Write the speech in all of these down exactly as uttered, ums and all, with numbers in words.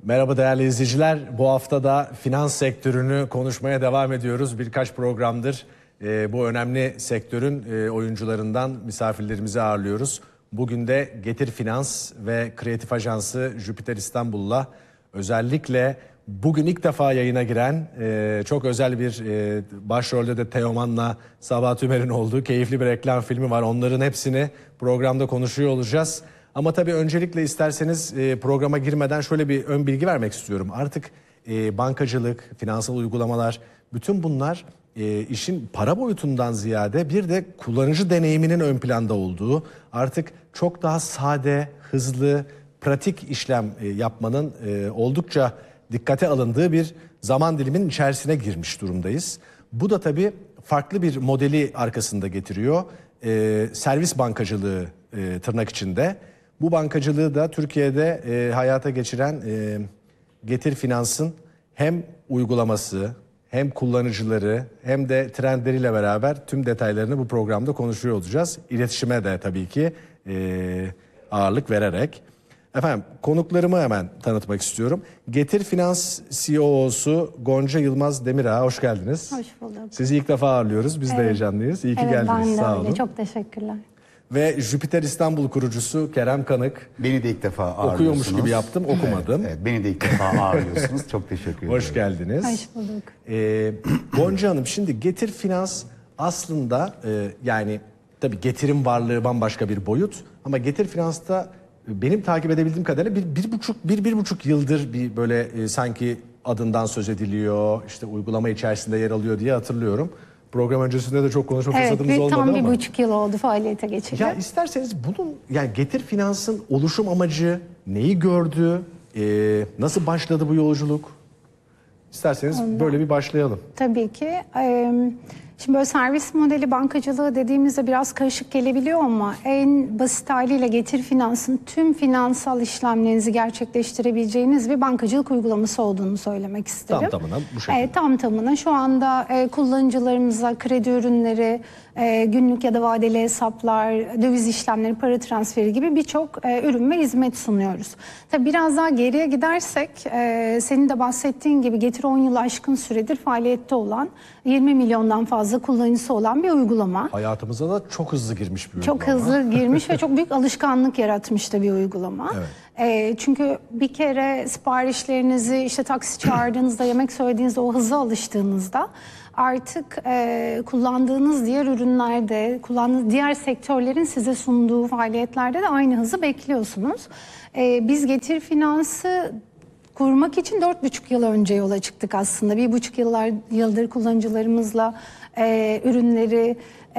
Merhaba değerli izleyiciler. Bu hafta da finans sektörünü konuşmaya devam ediyoruz. Birkaç programdır e, bu önemli sektörün e, oyuncularından misafirlerimizi ağırlıyoruz. Bugün de Getir Finans ve Kreatif Ajansı Jüpiter İstanbul'la özellikle bugün ilk defa yayına giren e, çok özel bir e, başrolde de Teoman'la Sabahat Ümer'in olduğu keyifli bir reklam filmi var. Onların hepsini programda konuşuyor olacağız. Ama tabii öncelikle isterseniz e, programa girmeden şöyle bir ön bilgi vermek istiyorum. Artık e, bankacılık, finansal uygulamalar, bütün bunlar e, işin para boyutundan ziyade bir de kullanıcı deneyiminin ön planda olduğu, artık çok daha sade, hızlı, pratik işlem e, yapmanın e, oldukça dikkate alındığı bir zaman diliminin içerisine girmiş durumdayız. Bu da tabii farklı bir modeli arkasında getiriyor. E, servis bankacılığı e, tırnak içinde. Bu bankacılığı da Türkiye'de e, hayata geçiren e, Getir Finans'ın hem uygulaması, hem kullanıcıları, hem de trendleriyle beraber tüm detaylarını bu programda konuşuyor olacağız. İletişime de tabii ki e, ağırlık vererek. Efendim, konuklarımı hemen tanıtmak istiyorum. Getir Finans C E O'su Gonca Yılmaz Demirağ, hoş geldiniz. Hoş bulduk. Sizi ilk defa ağırlıyoruz. Biz evet. de heyecanlıyız. İyi ki evet, geldiniz. Ben de Sağ öyle. olun. Çok teşekkürler. Ve Jüpiter İstanbul kurucusu Kerem Kanık. Beni de ilk defa ağırlıyorsunuz. Okuyormuş gibi yaptım, okumadım. Evet, evet, beni de ilk defa ağırlıyorsunuz. Çok teşekkür ederim. Hoş geldiniz. Hoş bulduk. Ee, Gonca Hanım, şimdi Getir Finans aslında e, yani tabii Getir'in varlığı bambaşka bir boyut. Ama Getir Finans'ta benim takip edebildiğim kadarıyla bir, bir buçuk, bir, bir buçuk yıldır bir böyle e, sanki adından söz ediliyor, işte uygulama içerisinde yer alıyor diye hatırlıyorum. Program öncesinde de çok konuşma evet, fırsatımız bir, olmadı tam ama. bir buçuk yıl oldu faaliyete geçeli. Ya isterseniz bunun, yani Getir Finans'ın oluşum amacı, neyi gördü, e, nasıl başladı bu yolculuk? İsterseniz Ondan. böyle bir başlayalım. Tabii ki. Ee, Şimdi böyle servis modeli bankacılığı dediğimizde biraz karışık gelebiliyor ama en basit haliyle Getir Finans'ın tüm finansal işlemlerinizi gerçekleştirebileceğiniz bir bankacılık uygulaması olduğunu söylemek isterim. Tam tamına bu şekilde. E, tam tamına şu anda e, kullanıcılarımıza kredi ürünleri, e, günlük ya da vadeli hesaplar, döviz işlemleri, para transferi gibi birçok e, ürün ve hizmet sunuyoruz. Tabii biraz daha geriye gidersek e, senin de bahsettiğin gibi Getir on yıl aşkın süredir faaliyette olan, yirmi milyondan fazla kullanıcısı olan bir uygulama. Hayatımıza da çok hızlı girmiş bir Çok uygulama. hızlı girmiş ve çok büyük alışkanlık yaratmış da bir uygulama. Evet. E, çünkü bir kere siparişlerinizi işte taksi çağırdığınızda, yemek söylediğinizde, o hıza alıştığınızda artık e, kullandığınız diğer ürünlerde, kullandığınız diğer sektörlerin size sunduğu faaliyetlerde de aynı hızı bekliyorsunuz. E, biz Getir Finans'ı kurmak için dört buçuk yıl önce yola çıktık aslında. Bir buçuk yıllar, yıldır kullanıcılarımızla e, ürünleri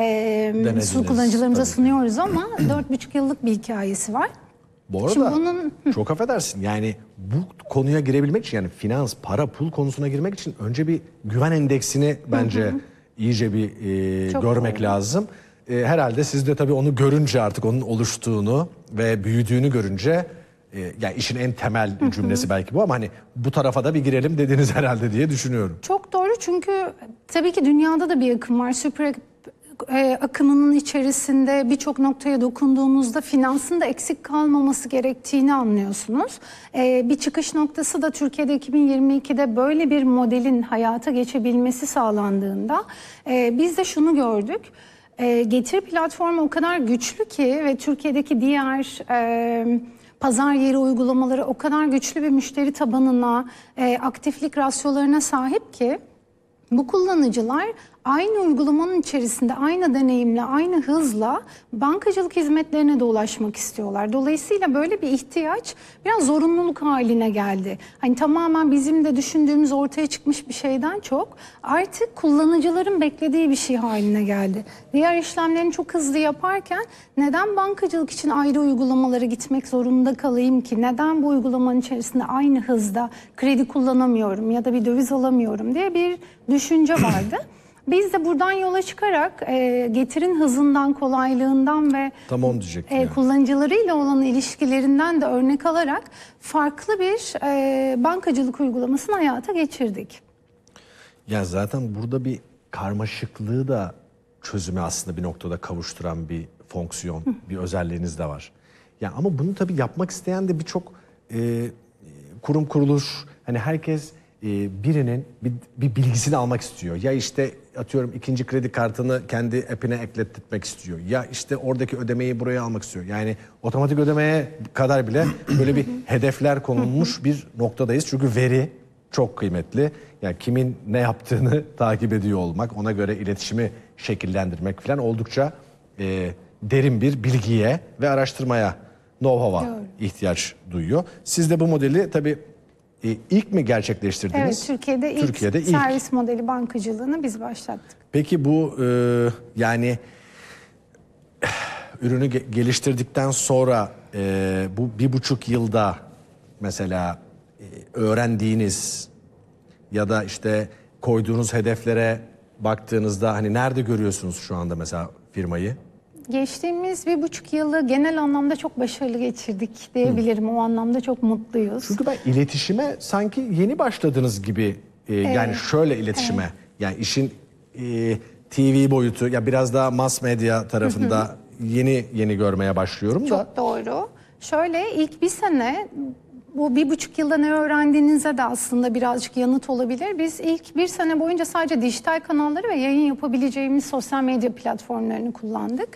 e, su kullanıcılarımıza sunuyoruz ama dört buçuk yıllık bir hikayesi var. Bu arada Şimdi bunun... çok affedersin, yani bu konuya girebilmek için, yani finans, para, pul konusuna girmek için önce bir güven endeksini bence iyice bir e, görmek doğru. lazım. E, herhalde siz de tabii onu görünce, artık onun oluştuğunu ve büyüdüğünü görünce, e, yani işin en temel cümlesi belki bu ama hani bu tarafa da bir girelim dediniz herhalde diye düşünüyorum. Çok doğru, çünkü tabii ki dünyada da bir akım var. Süper e, akımının içerisinde birçok noktaya dokunduğunuzda finansın da eksik kalmaması gerektiğini anlıyorsunuz. E, bir çıkış noktası da Türkiye'de iki bin yirmi ikide böyle bir modelin hayata geçebilmesi sağlandığında e, biz de şunu gördük. E, Getir platformu o kadar güçlü ki ve Türkiye'deki diğer e, pazar yeri uygulamaları o kadar güçlü bir müşteri tabanına, e, aktiflik rasyolarına sahip ki bu kullanıcılar aynı uygulamanın içerisinde aynı deneyimle, aynı hızla bankacılık hizmetlerine de ulaşmak istiyorlar. Dolayısıyla böyle bir ihtiyaç biraz zorunluluk haline geldi. Hani tamamen bizim de düşündüğümüz, ortaya çıkmış bir şeyden çok artık kullanıcıların beklediği bir şey haline geldi. Diğer işlemlerini çok hızlı yaparken neden bankacılık için ayrı uygulamalara gitmek zorunda kalayım ki? Neden bu uygulamanın içerisinde aynı hızda kredi kullanamıyorum ya da bir döviz alamıyorum diye bir düşünce vardı. Biz de buradan yola çıkarak e, Getir'in hızından, kolaylığından ve Tam onu diyecektim e, yani. kullanıcılarıyla olan ilişkilerinden de örnek alarak farklı bir e, bankacılık uygulamasını hayata geçirdik. Ya zaten burada bir karmaşıklığı da çözüme aslında bir noktada kavuşturan bir fonksiyon, bir özelliğiniz de var. Ya ama bunu tabii yapmak isteyen de birçok e, kurum kuruluş, hani herkes e, birinin bir, bir bilgisini almak istiyor. Ya işte atıyorum ikinci kredi kartını kendi app'ine eklettirmek istiyor. Ya işte oradaki ödemeyi buraya almak istiyor. Yani otomatik ödemeye kadar bile böyle bir hedefler konulmuş bir noktadayız. Çünkü veri çok kıymetli. Yani kimin ne yaptığını takip ediyor olmak, ona göre iletişimi şekillendirmek falan oldukça e, derin bir bilgiye ve araştırmaya, know-how'a ihtiyaç duyuyor. Siz de bu modeli tabii e, ilk mi gerçekleştirdiniz? Evet, Türkiye'de ilk Türkiye'de ilk. servis modeli bankacılığını biz başlattık. Peki bu e, yani ürünü ge- geliştirdikten sonra e, bu bir buçuk yılda mesela e, öğrendiğiniz ya da işte koyduğunuz hedeflere baktığınızda hani nerede görüyorsunuz şu anda mesela firmayı? Geçtiğimiz bir buçuk yılı genel anlamda çok başarılı geçirdik diyebilirim. O anlamda çok mutluyuz. Çünkü ben iletişime sanki yeni başladınız gibi e, yani şöyle iletişime yani işin e, T V boyutu ya biraz daha mass medya tarafında yeni yeni görmeye başlıyorum da. Çok doğru. Şöyle ilk bir sene bu bir buçuk yılda ne öğrendiğinize de aslında birazcık yanıt olabilir. Biz ilk bir sene boyunca sadece dijital kanalları ve yayın yapabileceğimiz sosyal medya platformlarını kullandık.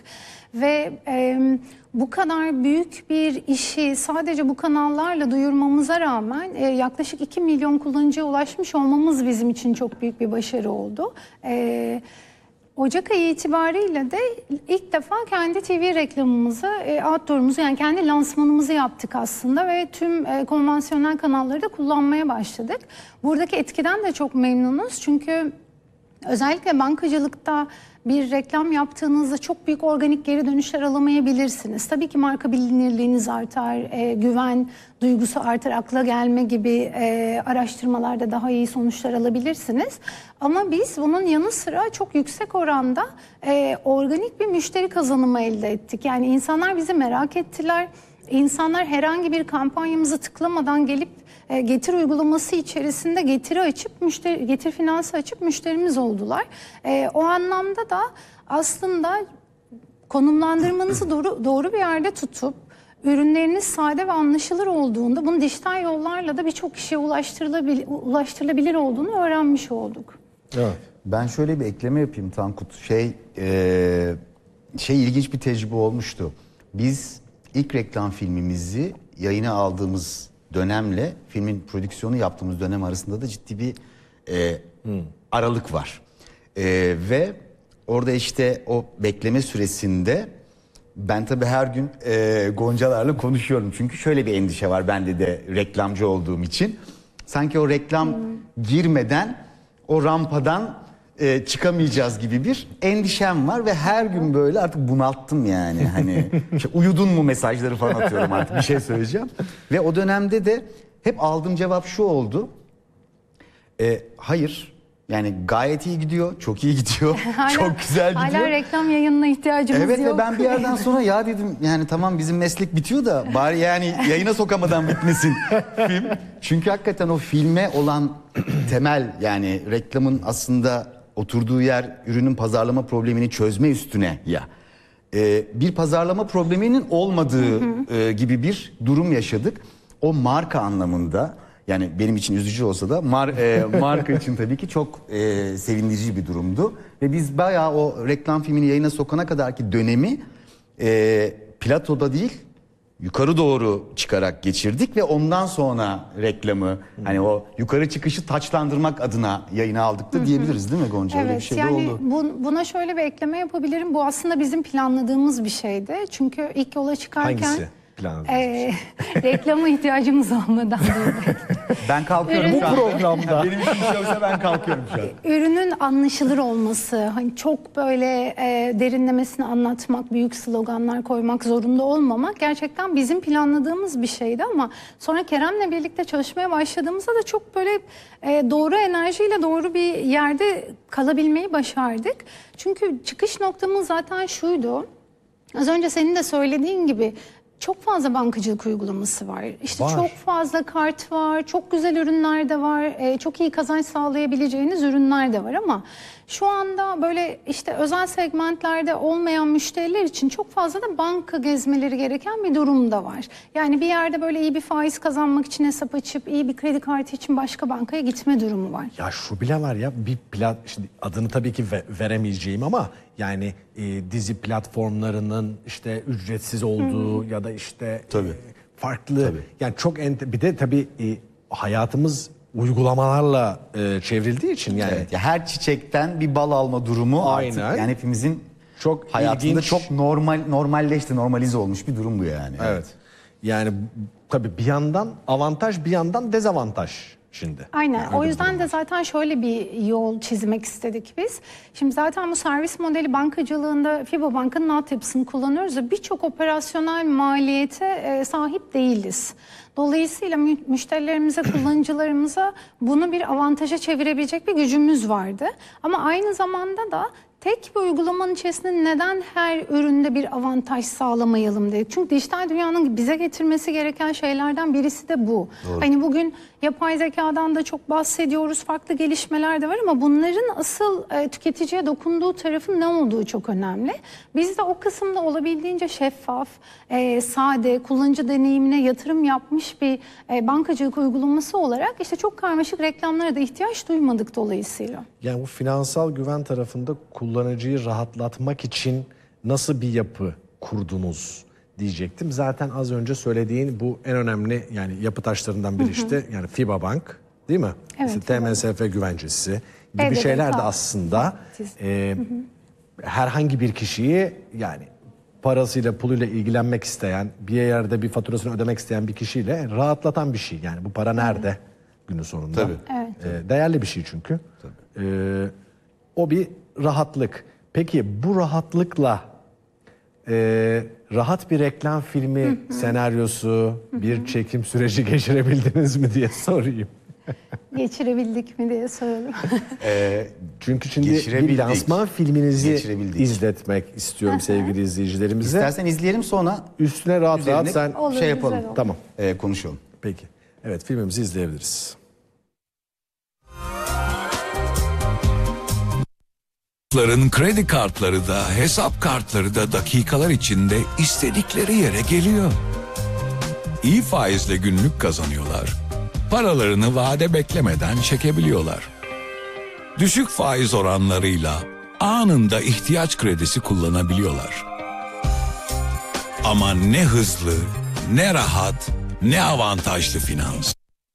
Ve e, bu kadar büyük bir işi sadece bu kanallarla duyurmamıza rağmen e, yaklaşık iki milyon kullanıcıya ulaşmış olmamız bizim için çok büyük bir başarı oldu. Evet. Ocak ayı itibariyle de ilk defa kendi T V reklamımızı, e, outdoor'umuzu yani kendi lansmanımızı yaptık aslında ve tüm e, konvansiyonel kanalları da kullanmaya başladık. Buradaki etkiden de çok memnunuz çünkü özellikle bankacılıkta bir reklam yaptığınızda çok büyük organik geri dönüşler alamayabilirsiniz. Tabii ki marka bilinirliğiniz artar, e, güven duygusu artar, akla gelme gibi e, araştırmalarda daha iyi sonuçlar alabilirsiniz. Ama biz bunun yanı sıra çok yüksek oranda e, organik bir müşteri kazanımı elde ettik. Yani insanlar bizi merak ettiler. İnsanlar herhangi bir kampanyamızı tıklamadan gelip e, Getir uygulaması içerisinde getiri açıp müşteri, Getir Finans'ı açıp müşterimiz oldular. E, o anlamda da aslında konumlandırmanızı doğru, doğru bir yerde tutup ürünleriniz sade ve anlaşılır olduğunda bunu dijital yollarla da birçok kişiye ulaştırılabilir, ulaştırılabilir olduğunu öğrenmiş olduk. Evet. Ben şöyle bir ekleme yapayım Tankut. Şey, e, şey ilginç bir tecrübe olmuştu. Biz ilk reklam filmimizi yayına aldığımız dönemle filmin prodüksiyonu yaptığımız dönem arasında da ciddi bir e, hmm. aralık var. E, ve orada işte o bekleme süresinde ben tabii her gün e, Goncalarla konuşuyorum. Çünkü şöyle bir endişe var bende de reklamcı olduğum için. Sanki o reklam hmm. girmeden o rampadan e, çıkamayacağız gibi bir endişem var ve her gün böyle artık bunalttım yani. Hani işte, uyudun mu mesajları falan atıyorum artık bir şey söyleyeceğim. Ve o dönemde de hep aldığım cevap şu oldu. E, hayır. Yani gayet iyi gidiyor, çok iyi gidiyor, hala, çok güzel gidiyor. Hala reklam yayınına ihtiyacımız evet, yok. Evet ve ben bir yerden sonra ya dedim yani tamam bizim meslek bitiyor da bari yani yayına sokamadan bitmesin film. Çünkü hakikaten o filme olan temel yani reklamın aslında oturduğu yer ürünün pazarlama problemini çözme üstüne ya. Ee, bir pazarlama probleminin olmadığı hı hı. E, gibi bir durum yaşadık. O marka anlamında... Yani benim için üzücü olsa da mar, e, marka için tabii ki çok e, sevindirici bir durumdu. Ve biz bayağı o reklam filmini yayına sokana kadarki dönemi e, platoda değil yukarı doğru çıkarak geçirdik. Ve ondan sonra reklamı hmm. hani o yukarı çıkışı taçlandırmak adına yayına aldık da diyebiliriz değil mi Gonca? Evet, öyle bir şey yani de oldu. Bu, buna şöyle bir ekleme yapabilirim. Bu aslında bizim planladığımız bir şeydi. Çünkü ilk yola çıkarken... Hangisi? Ee, reklama ihtiyacımız olmadan değil. Ben kalkıyorum Ürün, şu an. Bu programda. Benim için yoksa ben kalkıyorum şu an. Ürünün anlaşılır olması, hani çok böyle e, derinlemesine anlatmak, büyük sloganlar koymak zorunda olmamak gerçekten bizim planladığımız bir şeydi ama sonra Kerem'le birlikte çalışmaya başladığımızda da çok böyle e, doğru enerjiyle doğru bir yerde kalabilmeyi başardık. Çünkü çıkış noktamız zaten şuydu. Az önce senin de söylediğin gibi çok fazla bankacılık uygulaması var. İşte Var. çok fazla kart var, çok güzel ürünler de var, e, çok iyi kazanç sağlayabileceğiniz ürünler de var ama şu anda böyle işte özel segmentlerde olmayan müşteriler için çok fazla da banka gezmeleri gereken bir durum da var. Yani bir yerde böyle iyi bir faiz kazanmak için hesap açıp iyi bir kredi kartı için başka bankaya gitme durumu var. Ya şu bile var ya, bir plat, şimdi adını tabii ki ve- veremeyeceğim ama yani e, dizi platformlarının işte ücretsiz olduğu ya da işte Tabii. e, farklı Tabii. yani çok ente, bir de tabii e, hayatımız uygulamalarla e, çevrildiği için yani Evet, ya her çiçekten bir bal alma durumu Aynen. artık yani hepimizin Çok hayatında ilginç. çok normal normalleşti, normalize olmuş bir durum bu yani. evet. Yani tabii bir yandan avantaj, bir yandan dezavantaj şimdi. Aynen. Yani O öyle bir yüzden durum de var. zaten şöyle bir yol çizmek istedik biz. Şimdi zaten bu servis modeli bankacılığında FiboBank'ın altyapısını kullanıyoruz ve birçok operasyonel maliyete e, sahip değiliz. Dolayısıyla mü- müşterilerimize, kullanıcılarımıza bunu bir avantaja çevirebilecek bir gücümüz vardı. Ama aynı zamanda da tek bir uygulamanın içerisinde neden her üründe bir avantaj sağlamayalım dedik. Çünkü dijital dünyanın bize getirmesi gereken şeylerden birisi de bu. Hani bugün yapay zekadan da çok bahsediyoruz, farklı gelişmeler de var ama bunların asıl e, tüketiciye dokunduğu tarafın ne olduğu çok önemli. Biz de o kısımda olabildiğince şeffaf, e, sade, kullanıcı deneyimine yatırım yapmış bir e, bankacılık uygulaması olarak işte çok karmaşık reklamlara da ihtiyaç duymadık dolayısıyla. Yani bu finansal güven tarafında kullanıcıyı rahatlatmak için nasıl bir yapı kurdunuz diyecektim. Zaten az önce söylediğin bu en önemli yani yapı taşlarından biri işte yani FiboBank değil mi? Evet, İşte T M S F güvencesi gibi Evet, şeyler de evet, aslında siz- e, herhangi bir kişiyi yani parasıyla puluyla ilgilenmek isteyen, bir yerde bir faturasını ödemek isteyen bir kişiyle rahatlatan bir şey. Yani bu para nerede günün sonunda? Tabii. Evet. E, değerli bir şey çünkü. E, o bir rahatlık. Peki bu rahatlıkla e, rahat bir reklam filmi senaryosu, bir çekim süreci geçirebildiniz mi diye sorayım. Geçirebildik mi diye soralım. Çünkü şimdi bir Geçirebildik. lansman filminizi Geçirebildik. izletmek istiyorum sevgili izleyicilerimize. İstersen izleyelim sonra Üstüne rahat rahat üzerine sen Olur, şey yapalım. güzel olur. tamam. e, konuşalım. Peki. Evet, filmimizi izleyebiliriz. Ların kredi kartları da hesap kartları da dakikalar içinde istedikleri yere geliyor. İyi faizle günlük kazanıyorlar. Paralarını vade beklemeden çekebiliyorlar. Düşük faiz oranlarıyla anında ihtiyaç kredisi kullanabiliyorlar. Ama ne hızlı, ne rahat, ne avantajlı finans.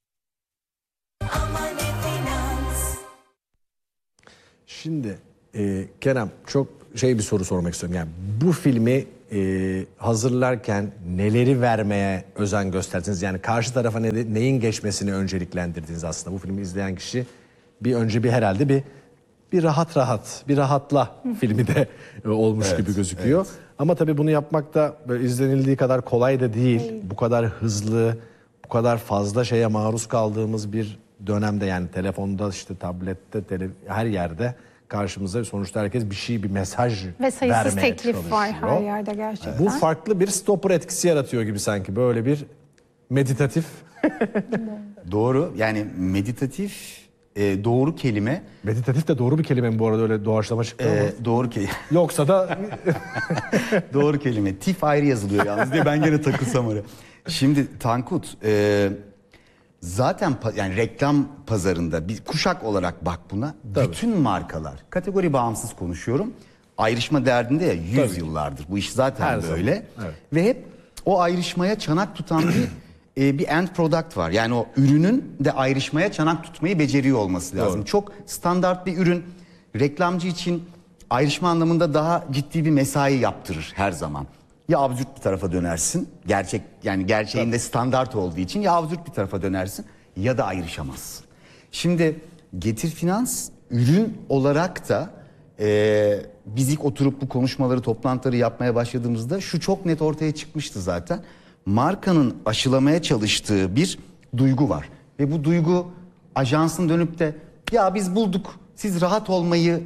Şimdi e, Kerem çok şey bir soru sormak istiyorum. Yani bu filmi e, hazırlarken neleri vermeye özen gösterdiniz? Yani karşı tarafa ne, neyin geçmesini önceliklendirdiniz aslında? Bu filmi izleyen kişi bir önce bir herhalde bir bir rahat rahat, bir rahatla filmi de e, olmuş Evet, gibi gözüküyor. Ama tabii bunu yapmak da böyle izlenildiği kadar kolay da değil. Bu kadar hızlı, bu kadar fazla şeye maruz kaldığımız bir dönemde yani telefonda işte tablette tele, her yerde karşımıza sonuçta herkes bir şey bir mesaj Ve sayısız vermeye teklif var çalışıyor. her yerde gerçekten. Bu farklı bir stopper etkisi yaratıyor gibi sanki böyle bir meditatif. Doğru. Yani meditatif e, doğru kelime. Meditatif de doğru bir kelime mi bu arada, öyle doğaçlama çıktı ama. E, doğru kelime. Yoksa da Doğru kelime. Tif ayrı yazılıyor yalnız diye ben gene takılsam oraya. Şimdi Tankut, e, zaten pa- yani reklam pazarında bir kuşak olarak bak buna. Tabii. Bütün markalar, kategori bağımsız konuşuyorum. Ayrışma derdinde ya yüz Tabii. yıllardır. Bu iş zaten Her zaman, böyle. evet. Ve hep o ayrışmaya çanak tutan bir e, bir end product var. Yani o ürünün de ayrışmaya çanak tutmayı beceriyor olması lazım. Doğru. Çok standart bir ürün reklamcı için ayrışma anlamında daha ciddi bir mesai yaptırır her zaman. Ya absürt bir tarafa dönersin. Gerçek yani gerçeğinde standart olduğu için ya absürt bir tarafa dönersin ya da ayrışamazsın. Şimdi Getir Finans ürün olarak da e, biz ilk oturup bu konuşmaları, toplantıları yapmaya başladığımızda şu çok net ortaya çıkmıştı zaten. Markanın aşılamaya çalıştığı bir duygu var. Ve bu duygu ajansın dönüp de ya biz bulduk, siz rahat olmayı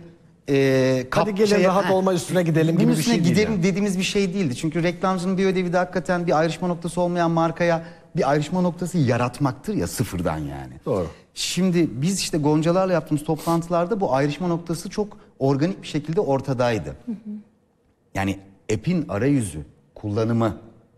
e, kap- Hadi gelin şeye- rahat ha, olma üstüne gidelim bunun gibi bir üstüne şey değil gidelim yani. dediğimiz bir şey değildi. Çünkü reklamcının bir ödevi de hakikaten bir ayrışma noktası olmayan markaya bir ayrışma noktası yaratmaktır ya, sıfırdan yani. Doğru. Şimdi biz işte Goncalarla yaptığımız toplantılarda bu ayrışma noktası çok organik bir şekilde ortadaydı. Yani app'in arayüzü, kullanımı,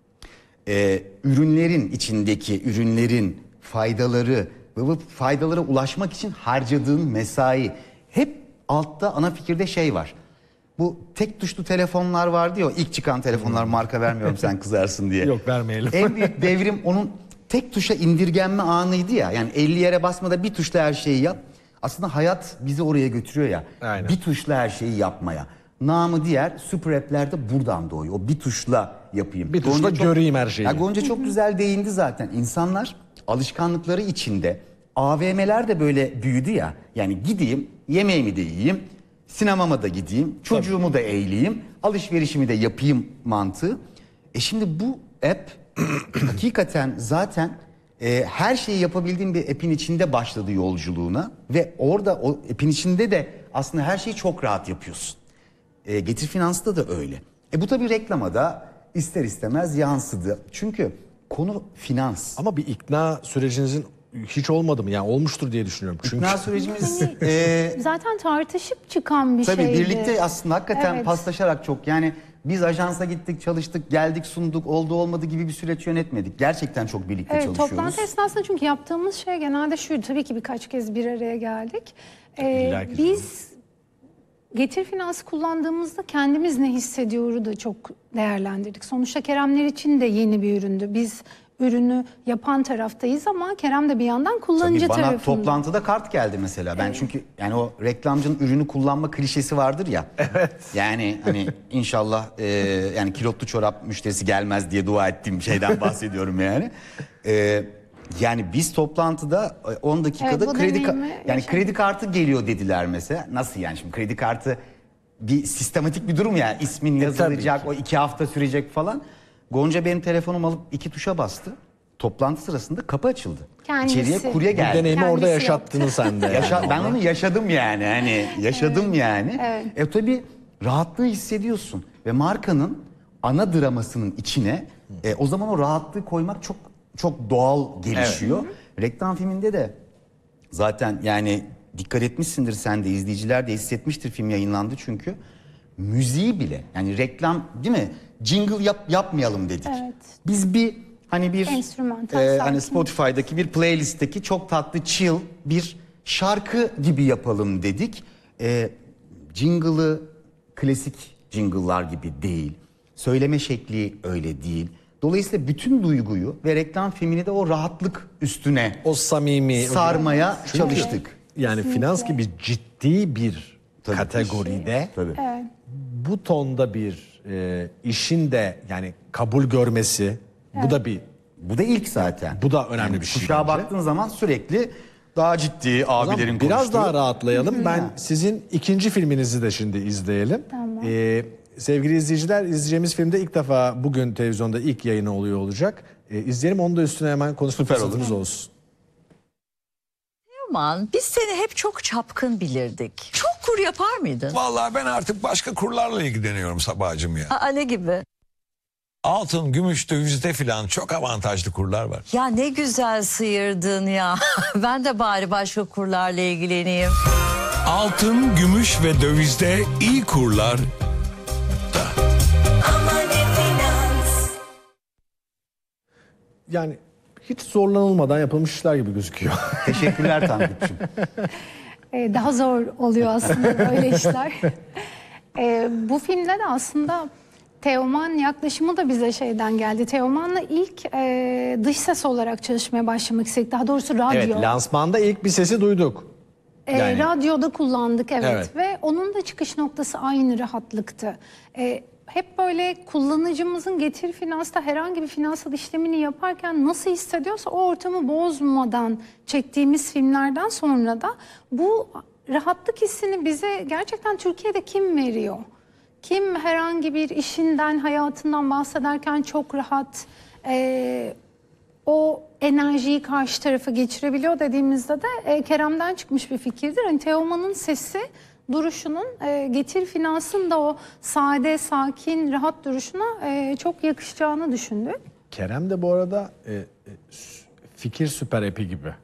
e, ürünlerin içindeki ürünlerin faydaları ve bu faydalara ulaşmak için harcadığın mesai, hep altta ana fikirde şey var. Bu tek tuşlu telefonlar vardı ya, o ilk çıkan telefonlar, marka vermiyorum sen kızarsın diye. Yok, vermeyelim. En büyük devrim onun tek tuşa indirgenme anıydı ya. Yani elli yere basmada bir tuşla her şeyi yap. Aslında hayat bizi oraya götürüyor ya. Aynen. Bir tuşla her şeyi yapmaya. Namı diğer süper app'ler de buradan doğuyor. O bir tuşla yapayım. Bir tuşla Gonca çok- göreyim her şeyi. Ya Gonca çok güzel değindi zaten. İnsanlar alışkanlıkları içinde, A V M'ler de böyle büyüdü ya. Yani gideyim, yemeğimi de yiyeyim, sinemama da gideyim, çocuğumu da eğleyeyim, alışverişimi de yapayım mantığı. E şimdi bu app hakikaten zaten e, her şeyi yapabildiğin bir app'in içinde başladı yolculuğuna ve orada o app'in içinde de aslında her şeyi çok rahat yapıyorsun. E, Getir Finans'ta da öyle. E bu tabii reklama da ister istemez yansıdı. Çünkü konu finans. Ama bir ikna sürecinizin hiç olmadı mı? Yani olmuştur diye düşünüyorum. Çünkü İkna sürecimiz e, Zaten tartışıp çıkan bir tabii şeydi. birlikte aslında hakikaten Evet. paslaşarak çok, yani biz ajansa gittik, çalıştık, geldik, sunduk, oldu olmadı gibi bir süreç yönetmedik. Gerçekten çok birlikte Evet, çalışıyoruz. toplantı esnasında çünkü yaptığımız şey genelde şu, tabii ki birkaç kez bir araya geldik. Ee, İlla ki. biz Getir Finans kullandığımızda kendimiz ne hissediyoru da çok değerlendirdik. Sonuçta Keremler için de yeni bir üründü. Biz ürünü yapan taraftayız ama Kerem de bir yandan kullanıcı Tabii bana tarafında. toplantıda kart geldi mesela. Ben çünkü yani o reklamcının ürünü kullanma klişesi vardır ya. Evet. Yani hani inşallah e, yani kilotlu çorap müşterisi gelmez diye dua ettiğim şeyden bahsediyorum yani. E, yani biz toplantıda on dakikada Evet, bu kredi ka- deneyimi yani yaşadım. kredi kartı geliyor dediler mesela. Nasıl yani, şimdi kredi kartı bir sistematik bir durum ya. İsmin yazılacak, tabii o iki hafta sürecek falan. Gonca benim telefonumu alıp iki tuşa bastı. Toplantı sırasında kapı açıldı. Kendisi. İçeriye kurye bu geldi. deneyimi orada Kendisi yaşattın sen de. Yaşa- yani. ben onu yaşadım yani, hani yaşadım yani. evet. E tabii rahatlığı hissediyorsun ve markanın ana dramasının içine e, o zaman o rahatlığı koymak çok çok doğal gelişiyor. Reklam filminde de zaten yani dikkat etmişsindir sen de, izleyiciler de hissetmiştir, film yayınlandı çünkü. Müziği bile, yani reklam değil mi? Jingle yap, yapmayalım dedik. Evet. Biz bir hani bir Enstrümantal, e, sakin. hani Spotify'daki bir playlistteki çok tatlı chill bir şarkı gibi yapalım dedik. E, jingle'ı klasik jingle'lar gibi değil. Söyleme şekli öyle değil. Dolayısıyla bütün duyguyu ve reklam filmini de o rahatlık üstüne O samimi. sarmaya çalıştık. Yani finans gibi ciddi bir Tabii. kategoride Tabii. bu tonda bir e, işin de yani kabul görmesi, bu da bir Bu da ilk zaten. Bu da önemli bir şey Kuşağa bence. baktığın zaman sürekli daha ciddi O zaman abilerin biraz konuştuğu. daha rahatlayalım. Ben sizin ikinci filminizi de şimdi izleyelim. Tamam. Ee, sevgili izleyiciler, izleyeceğimiz filmde ilk defa bugün televizyonda ilk yayını oluyor olacak. Ee, izleyelim, onu da üstüne hemen konuşma fırsatımız olsun. Aman biz seni hep çok çapkın bilirdik. Çok kur yapar mıydın? Vallahi ben artık başka kurlarla ilgileniyorum Sabahcığım ya. Aa, ne gibi? Altın, gümüş, dövizde filan çok avantajlı kurlar var. Ya ne güzel sıyırdın ya. Ben de bari başka kurlarla ilgileneyim. Altın, gümüş ve dövizde iyi kurlar da. Yani hiç zorlanılmadan yapılmış işler gibi gözüküyor. Teşekkürler Tankut'cum. Ee, daha zor oluyor aslında böyle işler. Ee, bu filmde de aslında Teoman yaklaşımı da bize şeyden geldi. Teoman'la ilk e, dış ses olarak çalışmaya başlamak istedik. Daha doğrusu radyo. Evet, lansmanda ilk bir sesi duyduk. Ee, Yani- radyoda kullandık, evet. Evet. Ve onun da çıkış noktası aynı rahatlıktı. Ee, hep böyle kullanıcımızın Getir Finans'ta herhangi bir finansal işlemini yaparken nasıl hissediyorsa o ortamı bozmadan çektiğimiz filmlerden sonra da bu rahatlık hissini bize gerçekten Türkiye'de kim veriyor? Kim herhangi bir işinden, hayatından bahsederken çok rahat e, o enerjiyi karşı tarafa geçirebiliyor dediğimizde de e, Kerem'den çıkmış bir fikirdir. Hani Teoman'ın sesi duruşunun e, Getir Finans'ın da o sade, sakin, rahat duruşuna e, çok yakışacağını düşündük. Kerem de bu arada e, e, s- fikir süper epi gibi.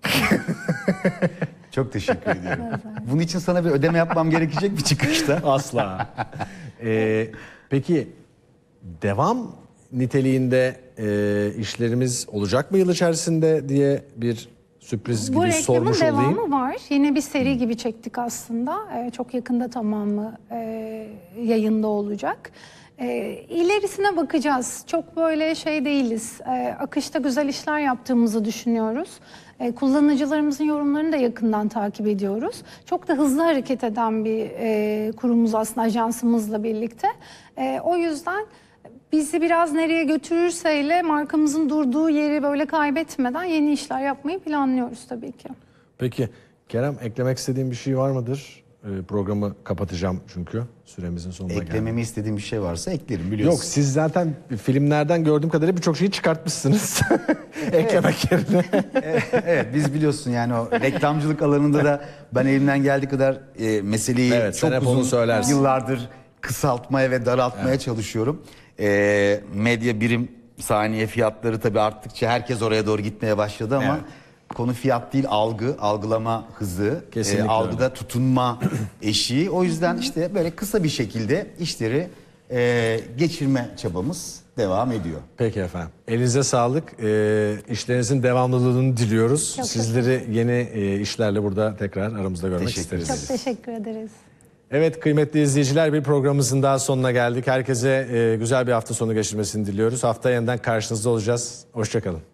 Çok teşekkür ediyorum. Bunun için sana bir ödeme yapmam gerekecek bir çıkışta. Asla. Ee, peki devam niteliğinde e, işlerimiz olacak mı yıl içerisinde diye bir sürpriz Bu gibi reklamın sormuş devamı olayım. var. Yine bir seri gibi çektik aslında. Ee, çok yakında tamamı e, yayında olacak. Ee, ilerisine bakacağız. Çok böyle şey değiliz. Ee, akışta güzel işler yaptığımızı düşünüyoruz. Ee, kullanıcılarımızın yorumlarını da yakından takip ediyoruz. Çok da hızlı hareket eden bir e, kurumuz aslında ajansımızla birlikte. E, o yüzden bizi biraz nereye götürürseyle markamızın durduğu yeri böyle kaybetmeden yeni işler yapmayı planlıyoruz tabii ki. Peki Kerem, eklemek istediğin bir şey var mıdır? Ee, programı kapatacağım çünkü süremizin sonuna geldik. Eklememi istediğim bir şey varsa eklerim biliyorsun. Yok, siz zaten filmlerden gördüğüm kadarıyla birçok şeyi çıkartmışsınız. Eklemek yerine. Evet, biz biliyorsun yani o reklamcılık alanında da ben elimden geldiği kadar e, meseleyi Evet, sen çok hep onu uzun söylersin. yıllardır kısaltmaya ve daraltmaya çalışıyorum. E, medya birim saniye fiyatları tabii arttıkça herkes oraya doğru gitmeye başladı ama Evet. konu fiyat değil, algı, algılama hızı, Kesinlikle e, algıda tutunma eşiği. O yüzden işte böyle kısa bir şekilde işleri e, geçirme çabamız devam ediyor. Peki efendim. Elinize sağlık. Ee, işlerinizin devamlılığını diliyoruz. Çok Sizleri yeni e, işlerle burada tekrar aramızda görmek Teşekkür isteriz. Çok teşekkür ederiz. Evet kıymetli izleyiciler, bir programımızın daha sonuna geldik. Herkese e, güzel bir hafta sonu geçirmesini diliyoruz. Hafta yeniden karşınızda olacağız. Hoşça kalın.